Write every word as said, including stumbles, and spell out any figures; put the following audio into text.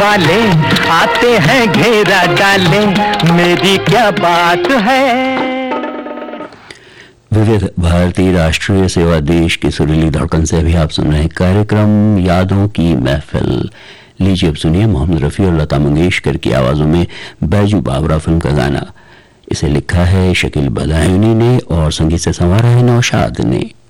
वाले आते हैं घेरा डाले, मेरी क्या बात है। विविध भारतीय राष्ट्रीय सेवा देश की सुरीली धड़कन से अभी आप सुन रहे हैं कार्यक्रम यादों की महफिल। लीजिए अब सुनिए मोहम्मद रफ़ी और लता मंगेशकर की आवाजों में बैजू बावरा फिल्म का गाना। इसे लिखा है शकील बदायूनी ने और संगीत से संवारा है नौशाद ने।